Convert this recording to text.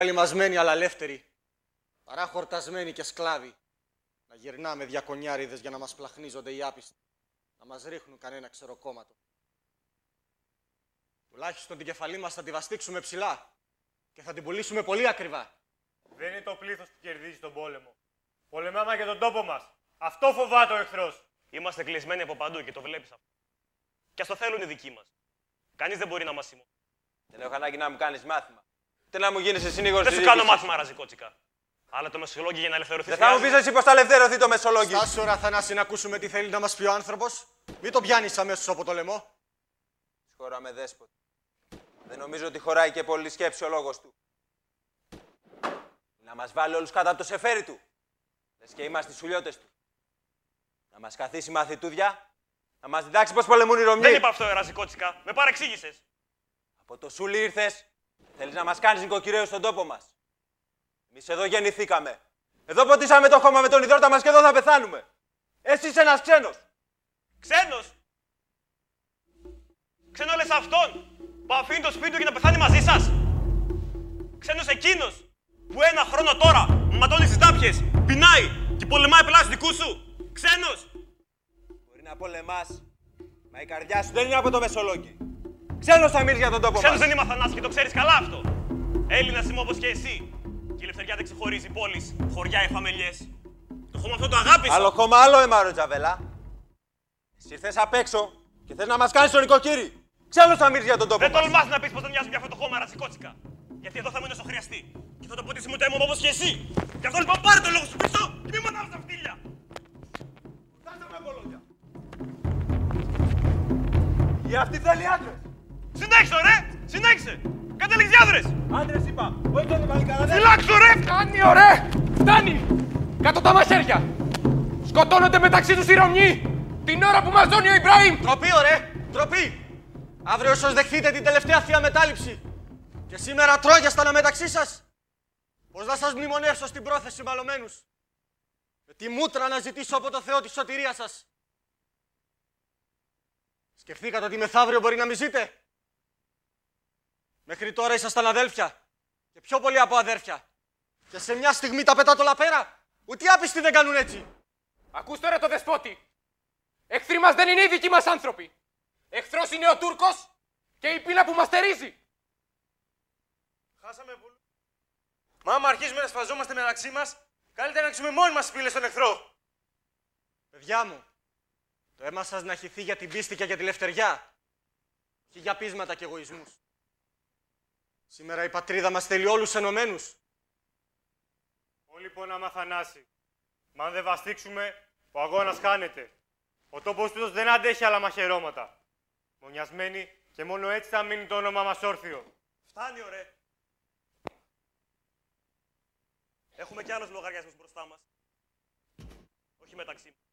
Λιμασμένοι αλλά ελεύθεροι, παρά χορτασμένοι και σκλάβοι, να γυρνάμε διακονιάριδες για να μας πλαχνίζονται οι άπιστοι, να μας ρίχνουν κανένα ξεροκόμματο. Τουλάχιστον την κεφαλή μας θα τη βαστίξουμε ψηλά και θα την πουλήσουμε πολύ ακριβά. Δεν είναι το πλήθος που κερδίζει τον πόλεμο. Πολεμάμε για τον τόπο μας. Αυτό φοβάται ο εχθρός. Είμαστε κλεισμένοι από παντού και το βλέπεις αυτό. Και ας το θέλουν οι δικοί μας. Κανείς δεν μπορεί να μας σημαίνει. Δεν έχω ανάγκη να μου κάνεις μάθημα. Ούτε να μου γίνεις συνήγορος. Δεν σου κάνω μάθημα, Ραζικότσικα. Αλλά το Μεσολόγγιο για να ελευθερωθείς. Δεν θα μου πεις εσύ πως θα ελευθερωθεί το Μεσολόγγιο. Στάσου, ρε Αθανάση, να ακούσουμε τι θέλει να μας πει ο άνθρωπος. Μην τον πιάνεις αμέσως από το λαιμό. Σχόλαμε δέσποτη. Δεν νομίζω ότι χωράει και πολύ σκέψη ο λόγος του. Να μας βάλει όλους κάτω από το σεφέρι του. Λες και είμαστε οι σουλιώτες του. Να μας καθίσει μαθητούδια, να μας διδάξει πώς πολεμούν οι Ρωμιοί. Δεν είπα αυτό, Ραζικότσικα. Με παρεξήγησες. Από το Σούλι ήρθες, θέλεις να μας κάνεις νοικοκυρέους στον τόπο μας. Εμείς εδώ γεννηθήκαμε. Εδώ ποτίσαμε το χώμα με τον υδρότα μας και εδώ θα πεθάνουμε. Εσύ είσαι ένας ξένος. Ξένος! Ξένο λες αυτόν που αφήνει το σπίτι του για να πεθάνει μαζί σας. Ξένος εκείνος που ένα χρόνο τώρα ματώνει στις τάπιες, πεινάει και πολεμάει πελάτες δικούς σου. Ξένος! Μπορεί να πολεμάς, μα η καρδιά σου δεν είναι από το Μεσολόγγι. Ξένος θα μείνεις για τον τόπο Ξένος μας. δεν είμαι, Αθανάση, και το ξέρεις καλά αυτό. Έλληνας είμαι όπως και εσύ. Και η ελευθεριά δεν ξεχωρίζει πόλεις, χωριά ή φαμελιές. Το χώμα αυτό το αγάπησα. Άλλο χώμα, άλλο αίμα, Τζαβέλα. Εσύ ήρθες απ' έξω και θες να μας κάνεις τον νοικοκύρη. Ξένος θα μείνεις για τον τόπο Δεν μας. τολμάς να πεις πως δεν μοιάζουν για αυτό το χώμα, Ραζικότσικα. Γιατί εδώ θα μείνω όσο χρειαστεί. Και θα το ποτίσουμε το αίμα μου όπως και εσύ. Γι' αυτό λοιπόν πάρε το λόγο σου πίσω και μη μου ανάβεις τα φτύλια. Φτάσαμε από λόγια. Η αυτή θέλει άντρες. Συνέχισε, ρε! Συνέχισε! Κάντε λιγδιάδρες! Άντρες είπα, όχι τον βαλικαραδέ. Φυλάξω, ρε! Φτάνει, ωραία! Φτάνει! Κάτω τα μαχαίρια! Σκοτώνονται μεταξύ τους οι Ρωμιοί! Την ώρα που μαζώνει ο Ιμπραήμ! Τροπή, ωραία! Τροπή! Αύριο ίσως δεχτείτε την τελευταία θεία μετάληψη. Και σήμερα Τρόγιασταν αναμεταξύ σας. Πώς να σας μνημονεύσω στην πρόθεση μαλωμένους. Με τη μούτρα να ζητήσω από το Θεό τη σωτηρία σας. Σκεφτήκατε ότι μεθαύριο μπορεί να μη ζείτε. Μέχρι τώρα ήσασταν αδέλφια. Και πιο πολύ από αδέρφια. Και σε μια στιγμή τα πετάτε όλα πέρα. Ούτε οι άπιστοι δεν κάνουν έτσι. Ακούστε ρε το δεσπότη! Εχθροί μας δεν είναι οι δικοί μας άνθρωποι! Εχθρός είναι ο Τούρκος και η πείνα που μας στερίζει! Χάσαμε πολύ. Μα άμα αρχίσουμε να σφαζόμαστε μεταξύ μας, καλύτερα να ρίξουμε μόνοι μας τις πύλες στον εχθρό. Παιδιά μου, το αίμα σας να χυθεί για την πίστη και για τη λευτεριά. Όχι για πείσματα και εγωισμούς. Σήμερα η πατρίδα μας θέλει όλους ενωμένους. Όλοι πονάμε, Αθανάση. Μα αν δεν βαστίξουμε, ο αγώνας χάνεται. Ο τόπος τούτος δεν αντέχει άλλα μαχαιρώματα. Μονιασμένοι και μόνο έτσι θα μείνει το όνομα μας όρθιο. Φτάνει, ωραία. Έχουμε κι άλλους λογαριασμούς μπροστά μας. Όχι μεταξύ μας.